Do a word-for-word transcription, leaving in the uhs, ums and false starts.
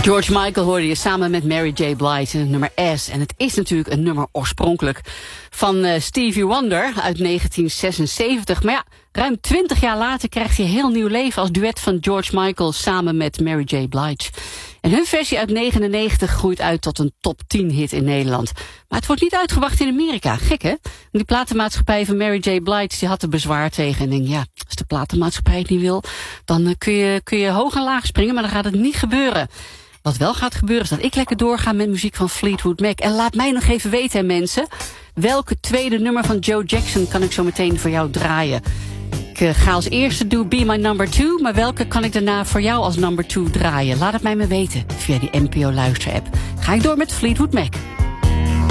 George Michael hoorde je samen met Mary J. Blige in het nummer S. En het is natuurlijk een nummer oorspronkelijk van uh, Stevie Wonder uit negentien zesenzeventig. Maar ja, ruim twintig jaar later krijgt hij heel nieuw leven als duet van George Michael samen met Mary J. Blige. En hun versie uit negenennegentig groeit uit tot een top tien hit in Nederland. Maar het wordt niet uitgebracht in Amerika. Gek, hè? Die platenmaatschappij van Mary J. Blige die had er bezwaar tegen. En denk, ja, als de platenmaatschappij het niet wil, dan uh, kun, je, kun je hoog en laag springen, maar dan gaat het niet gebeuren. Wat wel gaat gebeuren is dat ik lekker doorga met muziek van Fleetwood Mac. En laat mij nog even weten, mensen, welke tweede nummer van Joe Jackson kan ik zo meteen voor jou draaien. Ik uh, ga als eerste doen Be My Number Two, maar welke kan ik daarna voor jou als number two draaien? Laat het mij maar weten via die N P O Luister-app. Ga ik door met Fleetwood Mac.